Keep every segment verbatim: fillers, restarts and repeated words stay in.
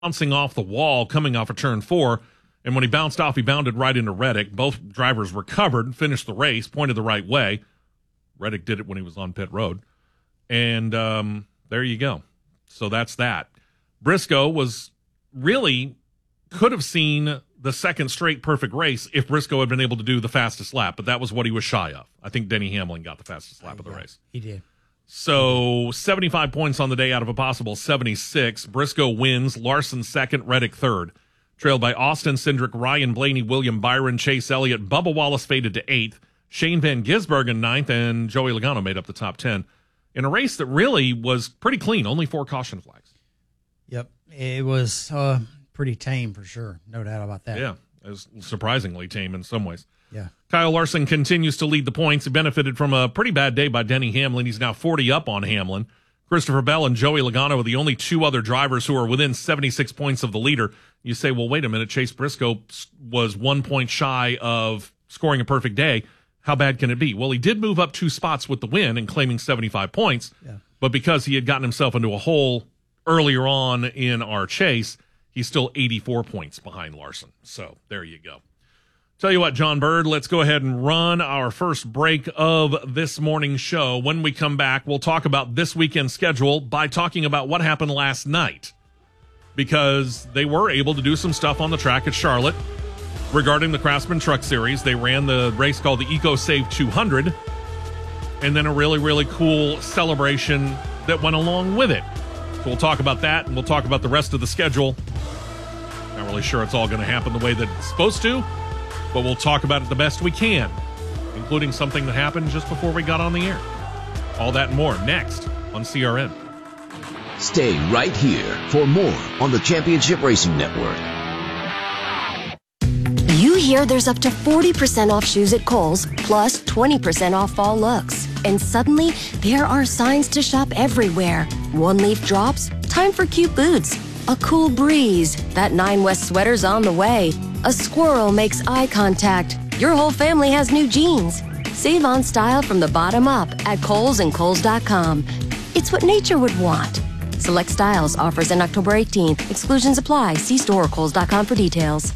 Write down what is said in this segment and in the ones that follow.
bouncing off the wall coming off of turn four. And when he bounced off, he bounded right into Reddick. Both drivers recovered, finished the race, pointed the right way. Reddick did it when he was on pit road. And um, there you go. So that's that. Briscoe was really could have seen the second straight perfect race if Briscoe had been able to do the fastest lap, but that was what he was shy of. I think Denny Hamlin got the fastest lap of the race. He did. So seventy-five points on the day out of a possible seventy-six. Briscoe wins. Larson second. Reddick third. Trailed by Austin Cindric, Ryan Blaney, William Byron, Chase Elliott. Bubba Wallace faded to eighth. Shane Van Gisbergen ninth, and Joey Logano made up the top ten in a race that really was pretty clean. Only four caution flags. Yep. It was uh, pretty tame for sure. No doubt about that. Yeah. It was surprisingly tame in some ways. Yeah. Kyle Larson continues to lead the points. He benefited from a pretty bad day by Denny Hamlin. He's now forty up on Hamlin. Christopher Bell and Joey Logano are the only two other drivers who are within seventy-six points of the leader. You say, well, wait a minute. Chase Briscoe was one point shy of scoring a perfect day. How bad can it be? Well, he did move up two spots with the win and claiming seventy-five points. Yeah. But because he had gotten himself into a hole earlier on in our chase, he's still eighty-four points behind Larson. So there you go. Tell you what, John Bird, let's go ahead and run our first break of this morning's show. When we come back, we'll talk about this weekend's schedule by talking about what happened last night, because they were able to do some stuff on the track at Charlotte regarding the Craftsman Truck Series. They ran the race called the EcoSave two hundred, and then a really, really cool celebration that went along with it. So we'll talk about that, and we'll talk about the rest of the schedule. Not really sure it's all going to happen the way that it's supposed to, but we'll talk about it the best we can, including something that happened just before we got on the air. All that and more next on C R N. Stay right here for more on the Championship Racing Network. You hear there's up to forty percent off shoes at Kohl's, plus twenty percent off fall looks. And suddenly, there are signs to shop everywhere. One leaf drops, time for cute boots. A cool breeze, that Nine West sweater's on the way. A squirrel makes eye contact. Your whole family has new jeans. Save on style from the bottom up at Kohl's and Kohl's dot com. It's what nature would want. Select styles, offers in October eighteenth. Exclusions apply. See store or Kohl's dot com for details.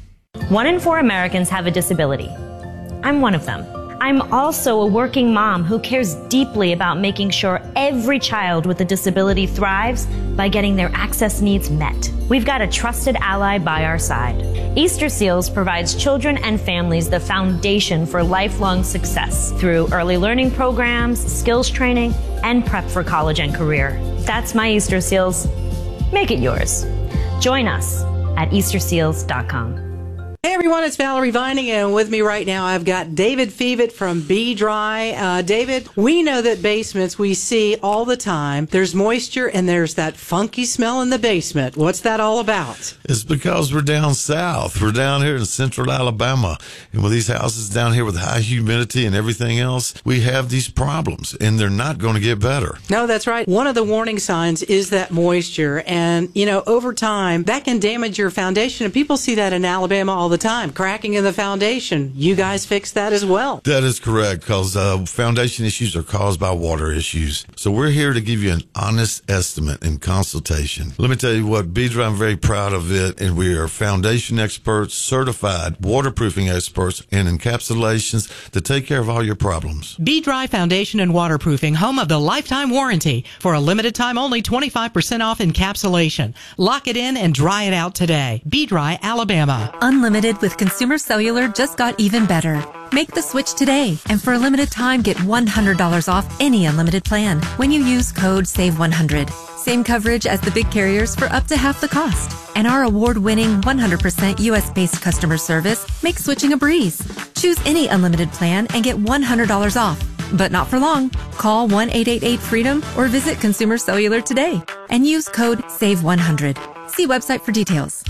One in four Americans have a disability. I'm one of them. I'm also a working mom who cares deeply about making sure every child with a disability thrives by getting their access needs met. We've got a trusted ally by our side. Easter Seals provides children and families the foundation for lifelong success through early learning programs, skills training, and prep for college and career. That's my Easter Seals. Make it yours. Join us at Easter Seals dot com. Hey everyone, it's Valerie Vining, and with me right now I've got David Fevitt from B-Dry. Uh, David, we know that basements we see all the time, there's moisture and there's that funky smell in the basement. What's that all about? It's because we're down south. We're down here in central Alabama, and with these houses down here with high humidity and everything else, we have these problems, and they're not going to get better. No, that's right. One of the warning signs is that moisture, and, you know, over time, that can damage your foundation, and people see that in Alabama all the time, cracking in the foundation. You guys fix that as well. That is correct, because uh, foundation issues are caused by water issues. So we're here to give you an honest estimate and consultation. Let me tell you what, B-Dry, I'm very proud of it, and we are foundation experts, certified waterproofing experts, and encapsulations to take care of all your problems. B-Dry Foundation and Waterproofing, home of the lifetime warranty. For a limited time only, twenty-five percent off encapsulation. Lock it in and dry it out today. B-Dry, Alabama. Unlimited with Consumer Cellular just got even better. Make the switch today, and for a limited time, get one hundred dollars off any unlimited plan when you use code save one hundred. Same coverage as the big carriers for up to half the cost. And our award-winning one hundred percent U S-based customer service makes switching a breeze. Choose any unlimited plan and get one hundred dollars off. But not for long. Call one eight eight eight freedom or visit Consumer Cellular today and use code save one hundred. See website for details.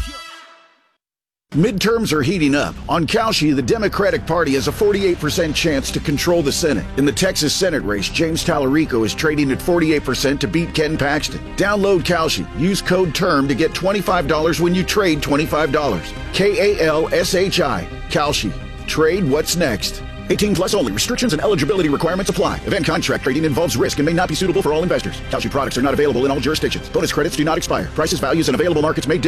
Midterms are heating up. On Cauchy, the Democratic Party has a forty-eight percent chance to control the Senate. In the Texas Senate race, James Tallarico is trading at forty-eight percent to beat Ken Paxton. Download Cauchy. Use code TERM to get twenty-five dollars when you trade twenty-five dollars. K A L S H I. Cauchy. Trade what's next. eighteen plus only. Restrictions and eligibility requirements apply. Event contract trading involves risk and may not be suitable for all investors. Kalshi products are not available in all jurisdictions. Bonus credits do not expire. Prices, values, and available markets may differ.